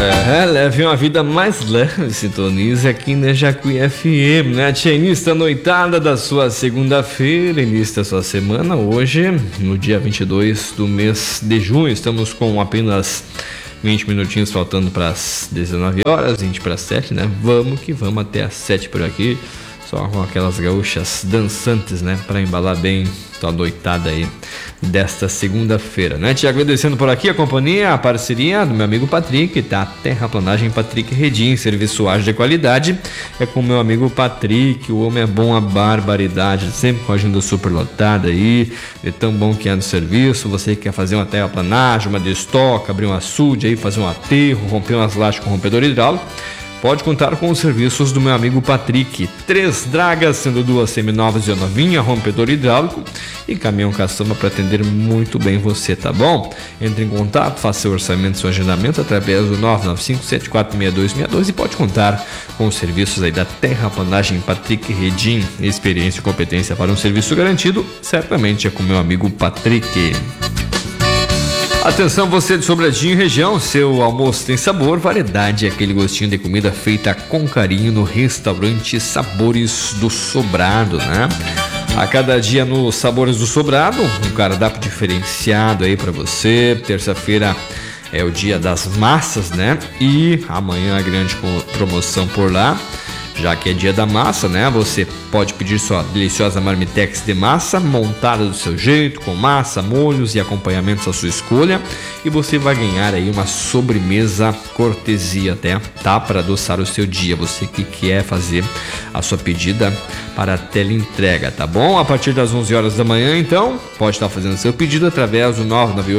Leve uma vida mais leve, sintonize aqui na Jacuí FM, né? Tia, início da noitada da sua segunda-feira, início da sua semana, hoje, no dia 22 do mês de junho, estamos com apenas 20 minutinhos faltando para as 19 horas, 20 para as 7, né? Vamos que vamos até as 7 por aqui, só com aquelas gaúchas dançantes, né? Para embalar bem a noitada aí desta segunda-feira, né? Te agradecendo por aqui a companhia, a parceria do meu amigo Patrick, tá? Terraplanagem Patrick Redim, serviço ágil de qualidade, é com o meu amigo Patrick, o homem é bom a barbaridade, sempre com a agenda superlotada aí, é tão bom que é no serviço. Você que quer fazer uma terraplanagem, uma destoca, abrir um açude aí, fazer um aterro, romper umas lajes com rompedor hidráulico, pode contar com os serviços do meu amigo Patrick. 3 dragas, sendo 2 seminovas e uma novinha, rompedor hidráulico e caminhão caçamba para atender muito bem você, tá bom? Entre em contato, faça seu orçamento, seu agendamento através do 995-746262 e pode contar com os serviços aí da Terraplanagem Patrick Redim. Experiência e competência para um serviço garantido, certamente é com meu amigo Patrick. Atenção, você de Sobradinho região, seu almoço tem sabor, variedade, aquele gostinho de comida feita com carinho no restaurante Sabores do Sobrado, né? A cada dia nos Sabores do Sobrado, um cardápio diferenciado aí para você. Terça-feira é o dia das massas, né? E amanhã a grande promoção por lá. Já que é dia da massa, né? Você pode pedir sua deliciosa marmitex de massa, montada do seu jeito, com massa, molhos e acompanhamentos à sua escolha. E você vai ganhar aí uma sobremesa cortesia até, tá? Para adoçar o seu dia. Você que quer fazer a sua pedida para a teleentrega, tá bom? A partir das 11 horas da manhã, então, pode estar fazendo seu pedido através do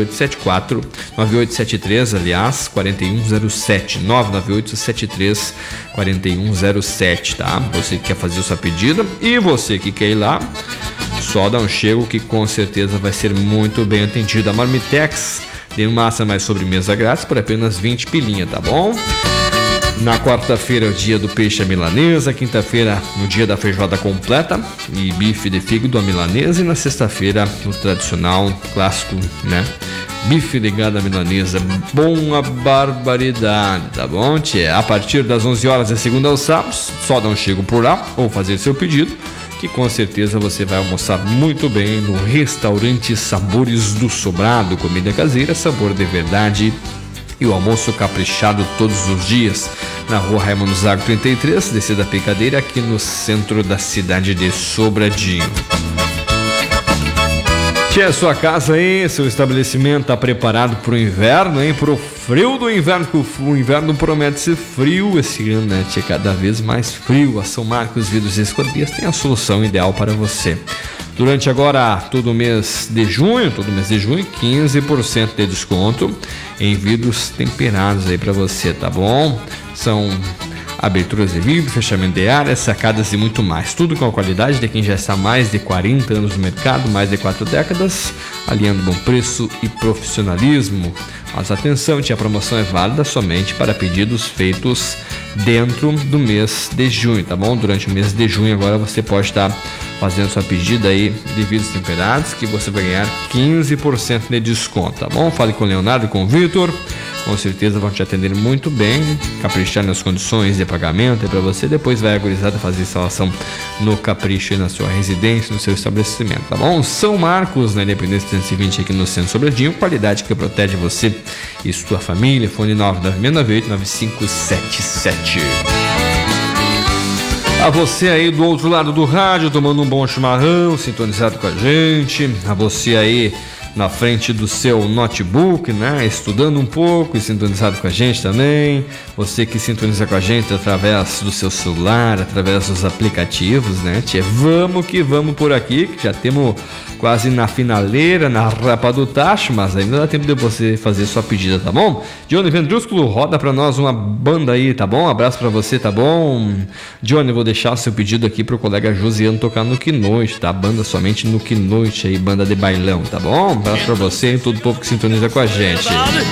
9873, aliás, 4107, 4107, tá? Você que quer fazer a sua pedida e você que quer ir lá, só dá um chego que com certeza vai ser muito bem atendido. A Marmitex tem massa mais sobremesa grátis por apenas 20 pilinha, tá bom? Na quarta-feira é o dia do peixe à milanesa, quinta-feira no dia da feijoada completa e bife de fígado à milanesa e na sexta-feira o tradicional clássico, né? Bife de gado à milanesa, bom a barbaridade, tá bom, tia? A partir das 11 horas de segunda aos sábados, só dá um chego por lá ou fazer seu pedido, que com certeza você vai almoçar muito bem no restaurante Sabores do Sobrado, comida caseira, sabor de verdade e o almoço caprichado todos os dias, na rua Raimundo Zago 33, descida da Picadeira, aqui no centro da cidade de Sobradinho. Tia, sua casa aí, seu estabelecimento está preparado para o inverno, hein? Para o frio do inverno, que o inverno promete ser frio esse ano, né? Tia, cada vez mais frio. A São Marcos Vidros e Esquadrias tem a solução ideal para você. Durante agora todo mês de junho, 15% de desconto em vidros temperados aí para você, tá bom? São aberturas de vidro, fechamento de áreas, sacadas e muito mais. Tudo com a qualidade de quem já está há mais de 40 anos no mercado, mais de 4 décadas, aliando bom preço e profissionalismo. Mas atenção, a promoção é válida somente para pedidos feitos dentro do mês de junho, tá bom? Durante o mês de junho agora você pode estar fazendo sua pedida aí de vidros temperados, que você vai ganhar 15% de desconto, tá bom? Fale com o Leonardo e com o Vitor, com certeza vão te atender muito bem, caprichar nas condições de pagamento, é para você, depois vai a gurizada fazer instalação no capricho e na sua residência, no seu estabelecimento, tá bom? São Marcos, na Independência 320 aqui no centro Sobradinho, qualidade que protege você e sua família. Fone 996989577. A você aí do outro lado do rádio, tomando um bom chimarrão, sintonizado com a gente. A você aí na frente do seu notebook, né? Estudando um pouco e sintonizado com a gente também. Você que sintoniza com a gente através do seu celular, através dos aplicativos, né? Tia, vamos que vamos por aqui, que já temos quase na finaleira, na rapa do tacho, mas ainda dá tempo de você fazer sua pedida, tá bom? Johnny Vendrúsculo, roda pra nós uma banda aí, tá bom? Abraço pra você, tá bom? Johnny, vou deixar o seu pedido aqui pro colega Josiano tocar no Que Noite, tá? Banda somente no Que Noite aí, banda de bailão, tá bom? Abraço pra você e todo o povo que sintoniza com a gente.